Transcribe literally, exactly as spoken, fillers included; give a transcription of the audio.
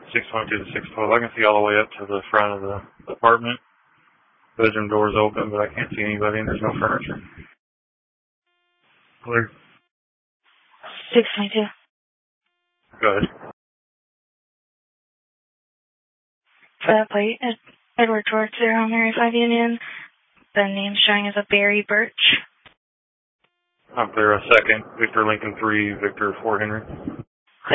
six twenty-two to six twelve. I can see all the way up to the front of the apartment. Bedroom door's open, but I can't see anybody, and there's no furniture. Clear. six twenty-two. Go ahead. For that plate, Ed Edward George, zero Mary five Union. The name showing as a Barry Birch. I'm clear. A second. Victor Lincoln three, Victor four Henry.